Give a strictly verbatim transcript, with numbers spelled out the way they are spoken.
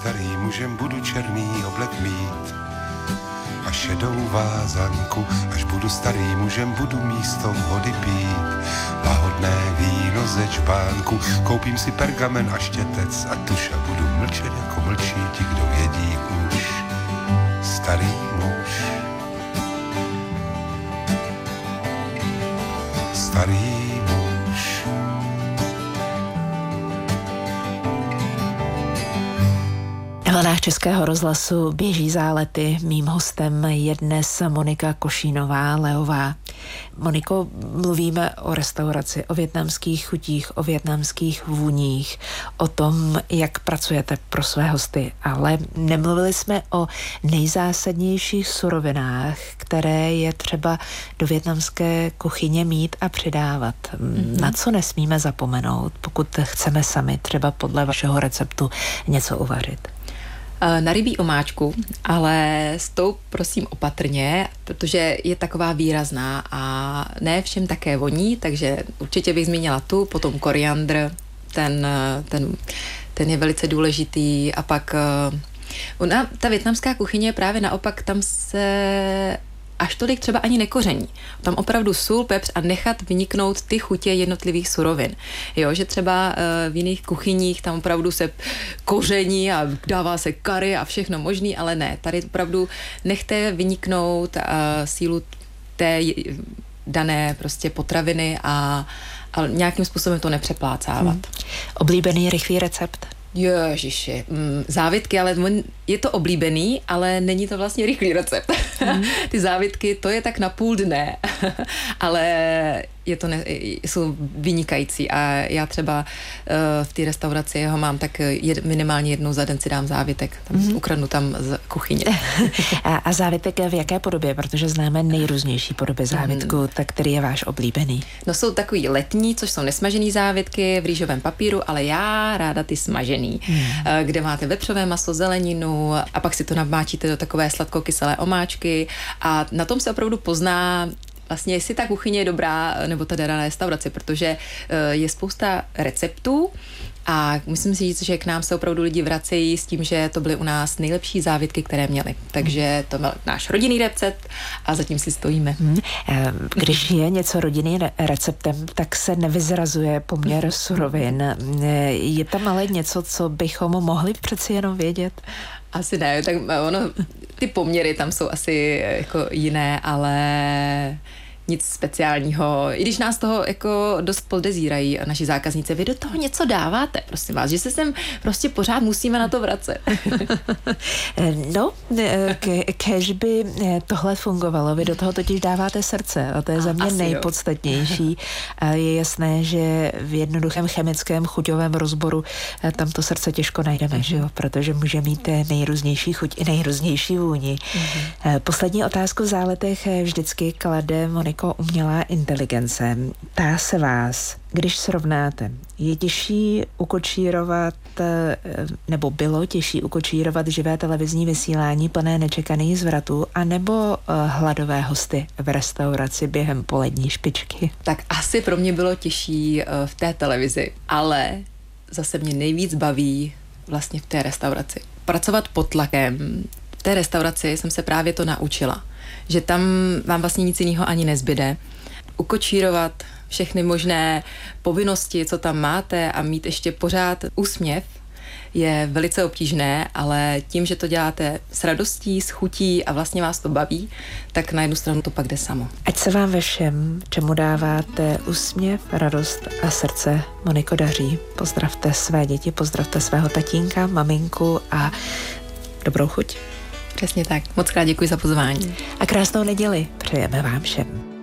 starý mužem, budu černý oblek mít a šedou vázanku. Až budu starý mužem, budu místo vody pít lahodné víno ze čbánku. Koupím si pergamen a štětec a tuš a budu mlčet jako mlčí ti, kdo vědí už. Starý muž, starý muž. Na vlnách Českého rozhlasu běží zálety. Mým hostem je dnes Monika Košínová-Leová. Moniko, mluvíme o restauraci, o vietnamských chutích, o vietnamských vůních, o tom, jak pracujete pro své hosty, ale nemluvili jsme o nejzásadnějších surovinách, které je třeba do vietnamské kuchyně mít a přidávat. Mm-hmm. Na co nesmíme zapomenout, pokud chceme sami třeba podle vašeho receptu něco uvařit? Na rybí omáčku, ale s tou prosím opatrně, protože je taková výrazná a ne všem také voní, takže určitě bych zmínila tu, potom koriandr, ten, ten, ten je velice důležitý a pak ona, ta vietnamská kuchyně právě naopak, tam se až tolik třeba ani nekoření. Tam opravdu sůl, pepř a nechat vyniknout ty chutě jednotlivých surovin. Jo, že třeba uh, v jiných kuchyních tam opravdu se koření a dává se kary a všechno možný, ale ne. Tady opravdu nechte vyniknout uh, sílu té dané prostě potraviny a, a nějakým způsobem to nepřeplácávat. Hmm. Oblíbený rychlý recept? Ježiši, mm, závitky, ale je to oblíbený, ale není to vlastně rychlý recept. Mm. Ty závitky, to je tak na půl dne, ale je to ne, jsou vynikající a já třeba uh, v té restauraci ho mám tak jed, minimálně jednou za den si dám závitek, tam mm. ukradnu tam z kuchyně. a, a závitek v jaké podobě? Protože známe nejrůznější podoby závitku, mm. tak který je váš oblíbený? No jsou takový letní, což jsou nesmažený závitky v rýžovém papíru, ale já ráda ty smažený, mm. uh, kde máte vepřové maso, zeleninu a pak si to namáčíte do takové sladkokyselé omáčky a na tom se opravdu pozná vlastně, jestli ta kuchyně je dobrá, nebo ta daná restaurace, protože je spousta receptů a musím si říct, že k nám se opravdu lidi vracejí s tím, že to byly u nás nejlepší závitky, které měli. Takže to byl náš rodinný recept a zatím si stojíme. Hmm. Když je něco rodinným receptem, tak se nevyzrazuje poměr surovin. Je tam ale něco, co bychom mohli přeci jenom vědět? Asi ne, tak ono, ty poměry tam jsou asi jako jiné, ale nic speciálního. I když nás toho jako dost podezírají naši zákazníci, vy do toho něco dáváte, prosím vás, že se sem prostě pořád musíme na to vracet. No, kež by tohle fungovalo, vy do toho totiž dáváte srdce a to je za mě asi nejpodstatnější. A je jasné, že v jednoduchém chemickém chuťovém rozboru tam to srdce těžko najdeme, mm-hmm. že jo? Protože může mít nejrůznější chuť i nejrůznější vůni. Mm-hmm. Poslední otázku v záletech vždycky klade Monika umělá inteligence. Ptá se vás, když srovnáte, je těžší ukočírovat, nebo bylo těžší ukočírovat živé televizní vysílání plné nečekaných zvratů, anebo hladové hosty v restauraci během polední špičky? Tak asi pro mě bylo těžší v té televizi, ale zase mě nejvíc baví vlastně v té restauraci. Pracovat pod tlakem. V té restauraci jsem se právě to naučila, že tam vám vlastně nic jiného ani nezbyde. Ukočírovat všechny možné povinnosti, co tam máte a mít ještě pořád úsměv je velice obtížné, ale tím, že to děláte s radostí, s chutí a vlastně vás to baví, tak na jednu stranu to pak jde samo. Ať se vám ve všem, čemu dáváte úsměv, radost a srdce, Moniko, daří. Pozdravte své děti, pozdravte svého tatínka, maminku a dobrou chuť. Přesně tak. Moc krát děkuji za pozvání. A krásnou neděli přejeme vám všem.